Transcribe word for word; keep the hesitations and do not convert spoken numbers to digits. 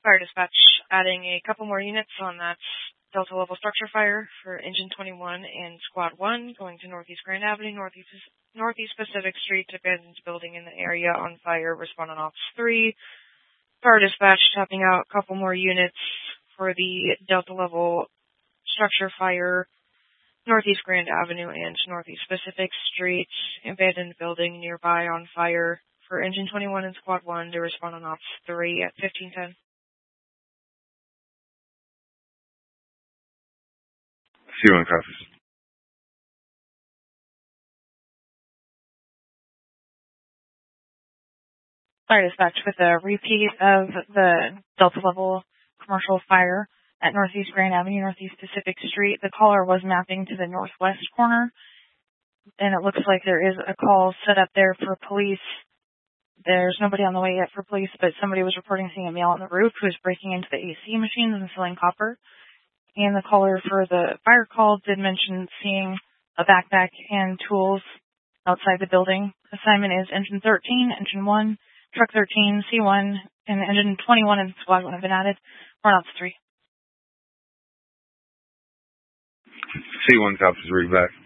Fire dispatch adding a couple more units on that Delta level structure fire for Engine twenty-one and Squad one going to Northeast Grand Avenue, Northeast Northeast Pacific Street, abandoned building in the area on fire, responding Ops three. Fire dispatch tapping out a couple more units for the Delta level structure fire, Northeast Grand Avenue and Northeast Pacific Street, abandoned building nearby on fire for Engine twenty-one and Squad one to respond on Ops three at fifteen ten. C one copies. Fire dispatch with a repeat of the Delta level commercial fire at Northeast Grand Avenue, Northeast Pacific Street. The caller was mapping to the northwest corner, and it looks like there is a call set up there for police. There's nobody on the way yet for police, but somebody was reporting seeing a male on the roof who was breaking into the A C machines and selling copper. And the caller for the fire call did mention seeing a backpack and tools outside the building. Assignment is Engine thirteen, Engine one, Truck thirteen, C one, and Engine twenty-one and Squad one have been added. We're on three. C one copies, read back.